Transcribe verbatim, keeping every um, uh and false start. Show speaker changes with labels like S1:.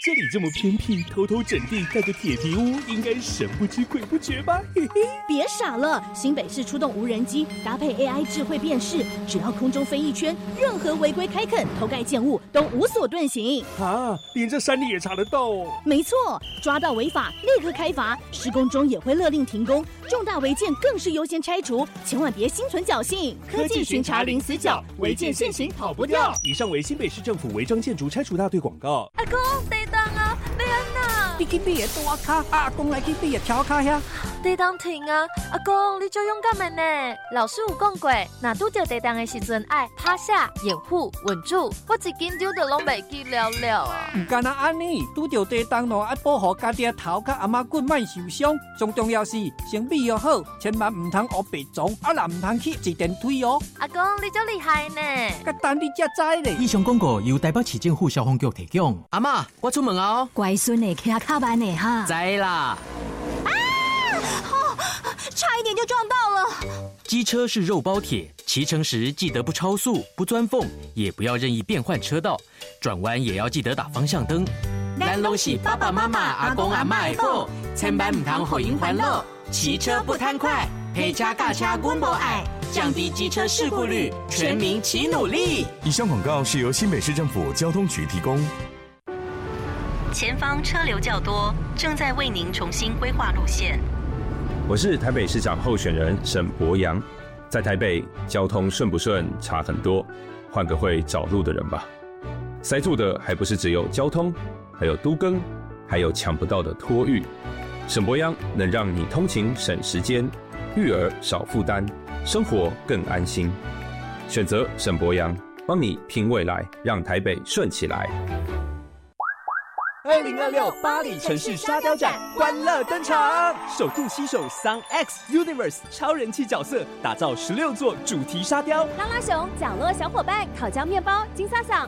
S1: 这里这么偏僻，偷偷整地盖个铁皮屋，应该神不知鬼不觉吧？嘿嘿，
S2: 别傻了，新北市出动无人机，搭配 A I 智慧辨识，只要空中飞一圈，任何违规开垦、偷盖建物都无所遁形。
S1: 啊，连这山里也查得到哦？
S2: 没错，抓到违法立刻开罚，施工中也会勒令停工，重大违建更是优先拆除，千万别心存侥幸。
S1: 科技巡查零死角，违建现行跑不掉。以上为新北市政府违章建筑拆除大队广告。
S3: 阿公，地动啊，要安哪？
S4: 你去买个大卡，阿公来去买个条卡遐。
S3: 地动停啊！阿公，你就勇敢的呢。老师有讲过，若拄到地动的时阵，爱趴下、掩护、稳住。我一紧张就拢袂记了了啊！
S4: 唔干那安尼，拄到地动咯，爱保护家己的头甲阿妈骨莫受伤。最重要是先备要好，千万唔通学白撞，啊啦唔通去坐电梯哦。
S3: 阿公，你真厉害呢！
S4: 甲等你才知咧。
S5: 以上广告由台北市政府消防局提供。阿嬷，我出门啊！
S2: 乖孙的骑卡班的哈。
S5: 知啦。
S2: 差一点就撞到了。
S5: 机车是肉包铁，骑乘时记得不超速、不钻缝，也不要任意变换车道，转弯也要记得打方向灯。咱拢是爸爸妈妈、阿公阿嬷的宝，千万唔通互因烦恼。骑车不贪快，陪车驾车阮无爱，降低机车事故率，全民齐努力。
S6: 以上广告是由新北市政府交通局提供。
S7: 前方车流较多，正在为您重新规划路线。
S8: 我是台北市长候选人沈伯洋，在台北交通顺不顺差很多，换个会找路的人吧。塞住的还不是只有交通，还有都更，还有抢不到的托育。沈伯洋能让你通勤省时间，育儿少负担，生活更安心。选择沈伯洋，帮你拼未来，让台北顺起来。
S1: 二零二六巴黎城市沙雕展欢乐登场，首度携手 Sun X Universe 超人气角色，打造十六座主题沙雕。
S3: 拉拉熊、角落小伙伴、烤焦面包、金萨桑、